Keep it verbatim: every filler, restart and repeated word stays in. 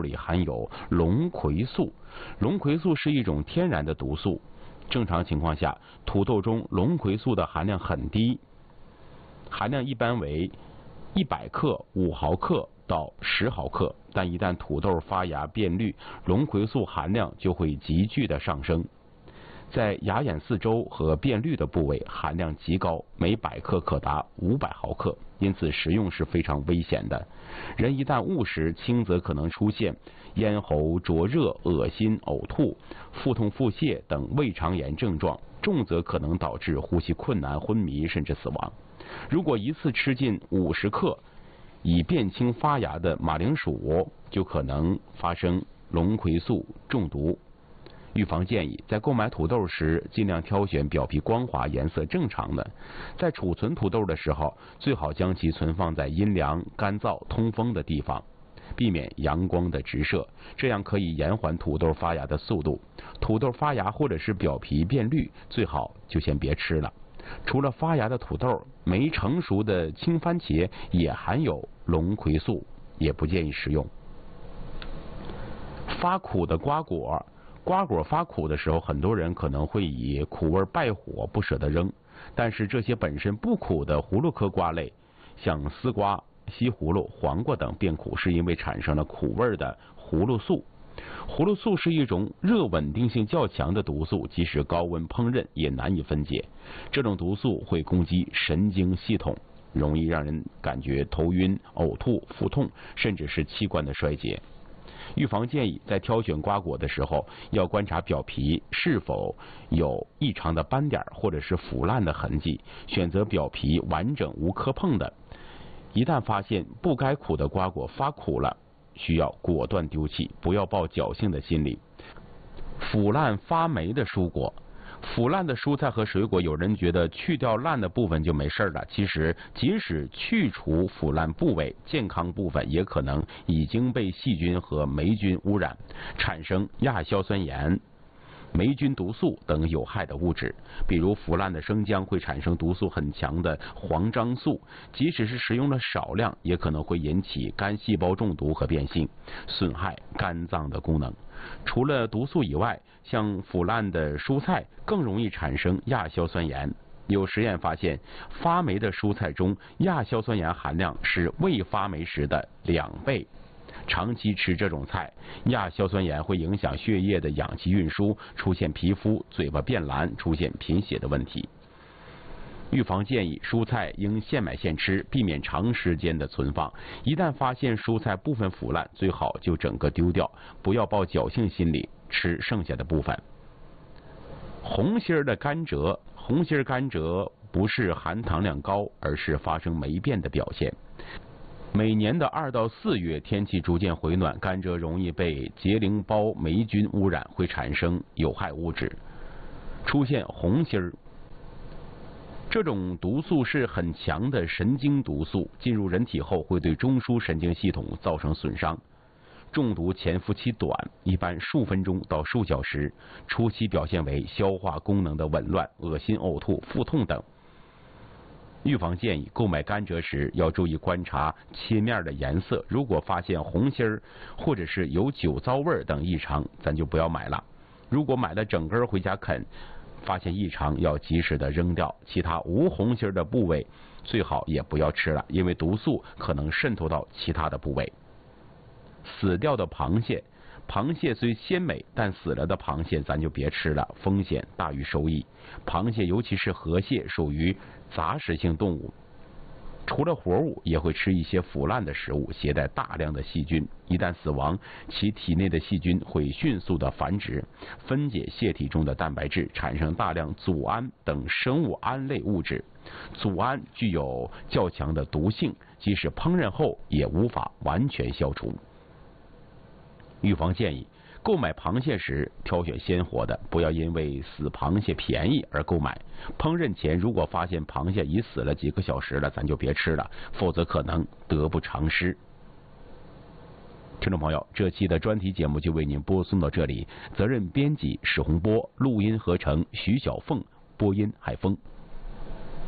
里含有龙葵素，龙葵素是一种天然的毒素。正常情况下，土豆中龙葵素的含量很低，含量一般为一百克、五毫克到十毫克，但一旦土豆发芽变绿，龙葵素含量就会急剧的上升。在芽眼四周和变绿的部位含量极高，每百克可达五百毫克，因此食用是非常危险的。人一旦误食，轻则可能出现咽喉灼热、恶心、呕吐、腹痛、腹泻等胃肠炎症状，重则可能导致呼吸困难、昏迷甚至死亡。如果一次吃进五十克已变青发芽的马铃薯，就可能发生龙葵素中毒。预防建议，在购买土豆时，尽量挑选表皮光滑、颜色正常的。在储存土豆的时候，最好将其存放在阴凉、干燥、通风的地方，避免阳光的直射，这样可以延缓土豆发芽的速度。土豆发芽或者是表皮变绿，最好就先别吃了。除了发芽的土豆，没成熟的青番茄也含有龙葵素，也不建议食用。发苦的瓜果，瓜果发苦的时候，很多人可能会以苦味败火不舍得扔，但是这些本身不苦的葫芦科瓜类，像丝瓜、西葫芦、黄瓜等变苦，是因为产生了苦味的葫芦素。葫芦素是一种热稳定性较强的毒素，即使高温烹饪也难以分解。这种毒素会攻击神经系统，容易让人感觉头晕、呕吐、腹痛，甚至是器官的衰竭。预防建议，在挑选瓜果的时候，要观察表皮是否有异常的斑点或者是腐烂的痕迹，选择表皮完整无磕碰的。一旦发现不该苦的瓜果发苦了，需要果断丢弃，不要抱侥幸的心理。腐烂发霉的蔬果，腐烂的蔬菜和水果，有人觉得去掉烂的部分就没事了，其实即使去除腐烂部位，健康部分也可能已经被细菌和霉菌污染，产生亚硝酸盐、霉菌毒素等有害的物质。比如腐烂的生姜会产生毒素很强的黄樟素，即使是食用了少量，也可能会引起肝细胞中毒和变性，损害肝脏的功能。除了毒素以外，像腐烂的蔬菜更容易产生亚硝酸盐。有实验发现，发霉的蔬菜中亚硝酸盐含量是未发霉时的两倍。长期吃这种菜，亚硝酸盐会影响血液的氧气运输，出现皮肤、嘴巴变蓝，出现贫血的问题。预防建议，蔬菜应现买现吃，避免长时间的存放。一旦发现蔬菜部分腐烂，最好就整个丢掉，不要抱侥幸心理吃剩下的部分。红心儿的甘蔗，红心儿甘蔗不是含糖量高，而是发生霉变的表现。每年的二到四月，天气逐渐回暖，甘蔗容易被结苓包霉菌污染，会产生有害物质，出现红心儿。这种毒素是很强的神经毒素，进入人体后会对中枢神经系统造成损伤。中毒潜伏期短，一般数分钟到数小时，初期表现为消化功能的紊乱、恶心、呕吐、腹痛等。预防建议，购买甘蔗时要注意观察切面的颜色，如果发现红心儿或者是有酒糟味等异常，咱就不要买了。如果买了整根回家啃，发现异常要及时的扔掉。其他无红心的部位最好也不要吃了，因为毒素可能渗透到其他的部位。死掉的螃蟹，螃蟹虽鲜美，但死了的螃蟹咱就别吃了，风险大于收益。螃蟹尤其是河蟹属于杂食性动物，除了活物也会吃一些腐烂的食物，携带大量的细菌。一旦死亡，其体内的细菌会迅速的繁殖，分解蟹体中的蛋白质，产生大量组胺等生物胺类物质。组胺具有较强的毒性，即使烹饪后也无法完全消除。预防建议，购买螃蟹时挑选鲜活的，不要因为死螃蟹便宜而购买。烹饪前如果发现螃蟹已死了几个小时了，咱就别吃了，否则可能得不偿失。听众朋友，这期的专题节目就为您播送到这里，责任编辑史洪波，录音合成徐小凤，播音海峰。